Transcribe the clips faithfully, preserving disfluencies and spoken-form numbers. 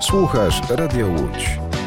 Słuchasz Radio Łódź.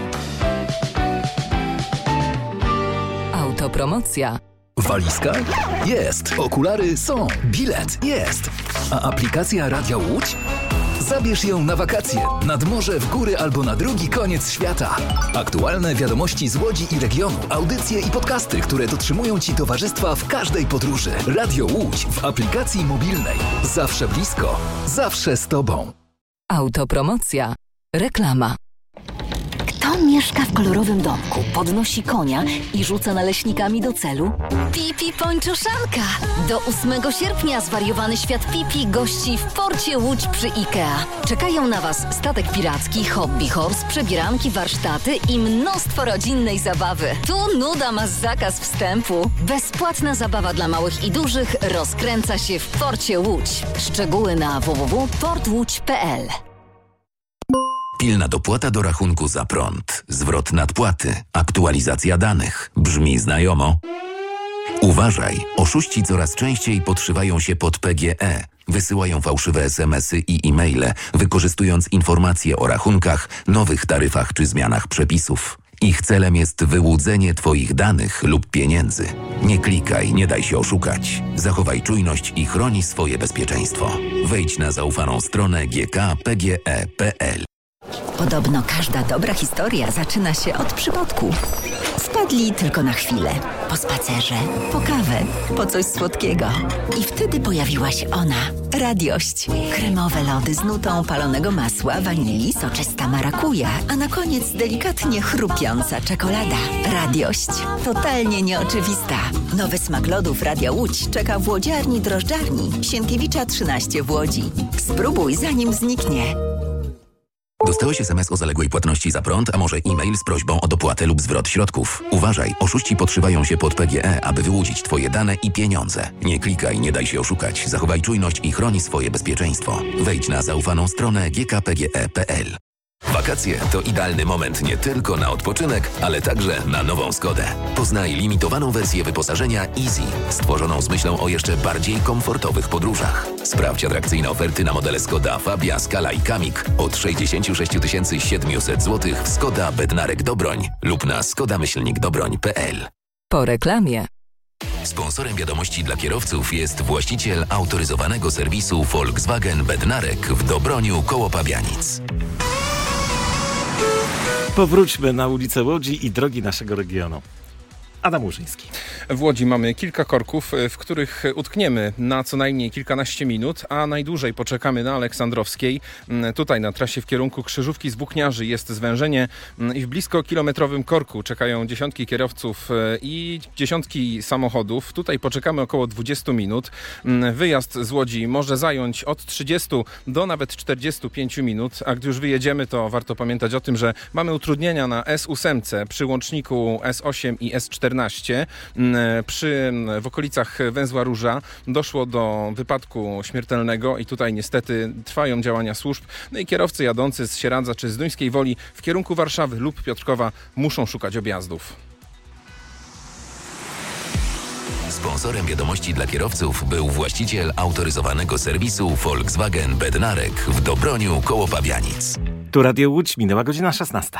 Autopromocja. Walizka? Jest. Okulary są. Bilet? Jest. A aplikacja Radio Łódź? Zabierz ją na wakacje, nad morze, w góry albo na drugi koniec świata. Aktualne wiadomości z Łodzi i regionu, audycje i podcasty, które dotrzymują Ci towarzystwa w każdej podróży. Radio Łódź w aplikacji mobilnej. Zawsze blisko, zawsze z Tobą. Autopromocja. Reklama. Kto mieszka w kolorowym domku, podnosi konia i rzuca naleśnikami do celu? Pipi Pończoszanka! Do ósmego sierpnia zwariowany świat Pipi gości w porcie Łódź przy IKEA. Czekają na Was statek piracki, hobby horse, przebieranki, warsztaty i mnóstwo rodzinnej zabawy. Tu nuda ma zakaz wstępu. Bezpłatna zabawa dla małych i dużych rozkręca się w porcie Łódź. Szczegóły na w w w kropka port łódź kropka p l. Pilna dopłata do rachunku za prąd, zwrot nadpłaty, aktualizacja danych. Brzmi znajomo? Uważaj, oszuści coraz częściej podszywają się pod P G E. Wysyłają fałszywe es em esy i e-maile, wykorzystując informacje o rachunkach, nowych taryfach czy zmianach przepisów. Ich celem jest wyłudzenie Twoich danych lub pieniędzy. Nie klikaj, nie daj się oszukać. Zachowaj czujność i chroni swoje bezpieczeństwo. Wejdź na zaufaną stronę g k p g e kropka p l. Podobno każda dobra historia zaczyna się od przypadku. Wpadli tylko na chwilę. Po spacerze, po kawę, po coś słodkiego. I wtedy pojawiła się ona. Radiość. Kremowe lody z nutą palonego masła, wanilii, soczysta marakuja, a na koniec delikatnie chrupiąca czekolada. Radiość. Totalnie nieoczywista. Nowy smak lodów Radia Łódź czeka w łodziarni drożdżarni Sienkiewicza trzynaście w Łodzi. Spróbuj zanim zniknie. Dostałeś es em es o zaległej płatności za prąd, a może e-mail z prośbą o dopłatę lub zwrot środków. Uważaj, oszuści podszywają się pod P G E, aby wyłudzić Twoje dane i pieniądze. Nie klikaj, nie daj się oszukać. Zachowaj czujność i chroni swoje bezpieczeństwo. Wejdź na zaufaną stronę g k p g e kropka p l. Wakacje to idealny moment nie tylko na odpoczynek, ale także na nową Skodę. Poznaj limitowaną wersję wyposażenia Easy, stworzoną z myślą o jeszcze bardziej komfortowych podróżach. Sprawdź atrakcyjne oferty na modele Skoda Fabia, Scala i Kamik od sześćdziesiąt sześć tysięcy siedemset złotych w Skoda Bednarek Dobroń lub na skoda myślnik dobroń kropka p l. Po reklamie. Sponsorem wiadomości dla kierowców jest właściciel autoryzowanego serwisu Volkswagen Bednarek w Dobroniu koło Pabianic. Powróćmy na ulicę Łodzi i drogi naszego regionu. Adam Łużyński. W Łodzi mamy kilka korków, w których utkniemy na co najmniej kilkanaście minut, a najdłużej poczekamy na Aleksandrowskiej. Tutaj na trasie w kierunku Krzyżówki z Włókniarzy jest zwężenie i w blisko kilometrowym korku czekają dziesiątki kierowców i dziesiątki samochodów. Tutaj poczekamy około dwadzieścia minut. Wyjazd z Łodzi może zająć od trzydziestu do nawet czterdziestu pięciu minut, a gdy już wyjedziemy, to warto pamiętać o tym, że mamy utrudnienia na S osiem przy łączniku S osiem i S czternaście. Przy, w okolicach węzła Róża doszło do wypadku śmiertelnego i tutaj niestety trwają działania służb. No i kierowcy jadący z Sieradza czy z Duńskiej Woli w kierunku Warszawy lub Piotrkowa muszą szukać objazdów. Sponsorem wiadomości dla kierowców był właściciel autoryzowanego serwisu Volkswagen Bednarek w Dobroniu koło Pabianic. Tu Radio Łódź, minęła godzina szesnasta.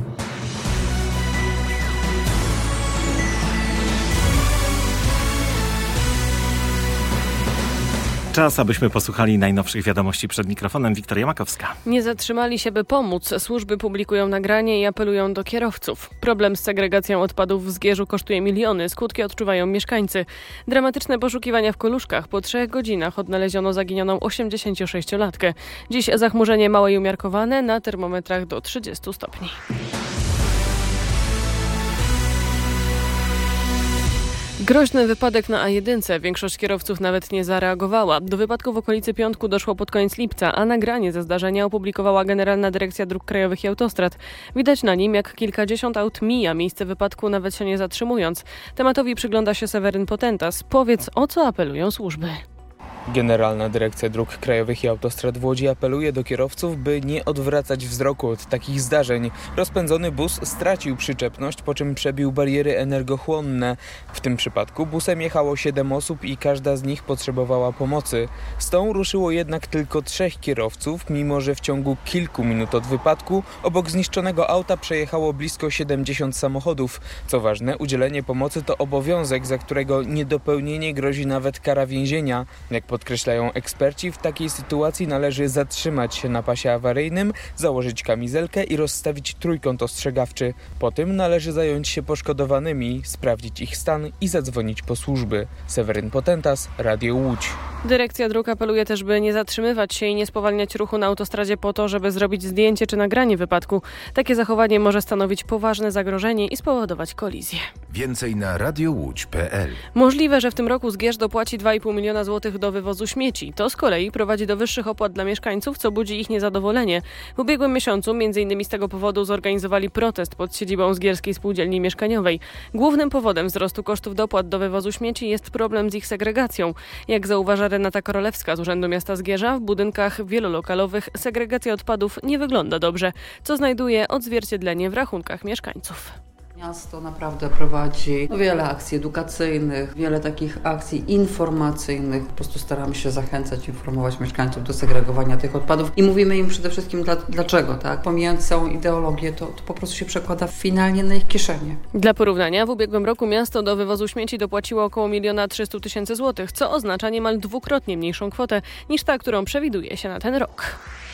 Czas, abyśmy posłuchali najnowszych wiadomości przed mikrofonem. Wiktoria Makowska. Nie zatrzymali się, by pomóc. Służby publikują nagranie i apelują do kierowców. Problem z segregacją odpadów w Zgierzu kosztuje miliony. Skutki odczuwają mieszkańcy. Dramatyczne poszukiwania w Koluszkach. Po trzech godzinach odnaleziono zaginioną osiemdziesięciosześciolatkę. Dziś zachmurzenie małe i umiarkowane, na termometrach do trzydziestu stopni. Groźny wypadek na A jeden. Większość kierowców nawet nie zareagowała. Do wypadku w okolicy Piątku doszło pod koniec lipca, a nagranie ze zdarzenia opublikowała Generalna Dyrekcja Dróg Krajowych i Autostrad. Widać na nim, jak kilkadziesiąt aut mija miejsce wypadku, nawet się nie zatrzymując. Tematowi przygląda się Seweryn Potentas. Powiedz, o co apelują służby. Generalna Dyrekcja Dróg Krajowych i Autostrad w Łodzi apeluje do kierowców, by nie odwracać wzroku od takich zdarzeń. Rozpędzony bus stracił przyczepność, po czym przebił bariery energochłonne. W tym przypadku busem jechało siedem osób i każda z nich potrzebowała pomocy. Z tą ruszyło jednak tylko trzech kierowców, mimo że w ciągu kilku minut od wypadku obok zniszczonego auta przejechało blisko siedemdziesiąt samochodów. Co ważne, udzielenie pomocy to obowiązek, za którego niedopełnienie grozi nawet kara więzienia. Jak podkreślają eksperci, w takiej sytuacji należy zatrzymać się na pasie awaryjnym, założyć kamizelkę i rozstawić trójkąt ostrzegawczy. Po tym należy zająć się poszkodowanymi, sprawdzić ich stan i zadzwonić po służby. Seweryn Potentas, Radio Łódź. Dyrekcja dróg apeluje też, by nie zatrzymywać się i nie spowalniać ruchu na autostradzie po to, żeby zrobić zdjęcie czy nagranie wypadku. Takie zachowanie może stanowić poważne zagrożenie i spowodować kolizję. Więcej na radiołódź kropka p l. Możliwe, że w tym roku Zgierz dopłaci dwa i pół miliona złotych do wywozu śmieci. To z kolei prowadzi do wyższych opłat dla mieszkańców, co budzi ich niezadowolenie. W ubiegłym miesiącu między innymi z tego powodu zorganizowali protest pod siedzibą Zgierskiej Spółdzielni Mieszkaniowej. Głównym powodem wzrostu kosztów dopłat do wywozu śmieci jest problem z ich segregacją. Jak zauważa Renata Korolewska z Urzędu Miasta Zgierza, w budynkach wielolokalowych segregacja odpadów nie wygląda dobrze, co znajduje odzwierciedlenie w rachunkach mieszkańców. Miasto naprawdę prowadzi no, wiele akcji edukacyjnych, wiele takich akcji informacyjnych. Po prostu staramy się zachęcać, informować mieszkańców do segregowania tych odpadów i mówimy im przede wszystkim dla, dlaczego, tak? Pomijając całą ideologię, to, to po prostu się przekłada finalnie na ich kieszenie. Dla porównania, w ubiegłym roku miasto do wywozu śmieci dopłaciło około miliona trzysta tysięcy złotych, co oznacza niemal dwukrotnie mniejszą kwotę niż ta, którą przewiduje się na ten rok.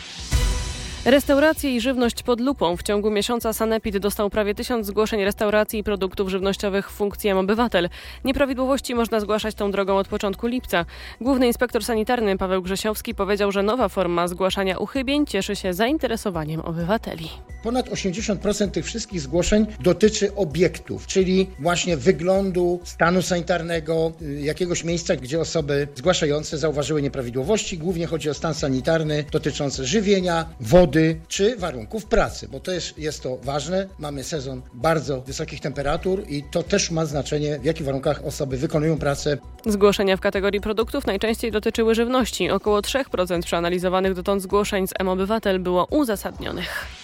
Restauracje i żywność pod lupą. W ciągu miesiąca Sanepid dostał prawie tysiąc zgłoszeń restauracji i produktów żywnościowych w funkcji M-Obywatel. Nieprawidłowości można zgłaszać tą drogą od początku lipca. Główny inspektor sanitarny Paweł Grzesiowski powiedział, że nowa forma zgłaszania uchybień cieszy się zainteresowaniem obywateli. Ponad osiemdziesiąt procent tych wszystkich zgłoszeń dotyczy obiektów, czyli właśnie wyglądu, stanu sanitarnego, jakiegoś miejsca, gdzie osoby zgłaszające zauważyły nieprawidłowości. Głównie chodzi o stan sanitarny dotyczący żywienia, wody czy warunków pracy, bo to jest, jest to ważne. Mamy sezon bardzo wysokich temperatur i to też ma znaczenie, w jakich warunkach osoby wykonują pracę. Zgłoszenia w kategorii produktów najczęściej dotyczyły żywności. Około trzy procent przeanalizowanych dotąd zgłoszeń z M-Obywatel było uzasadnionych.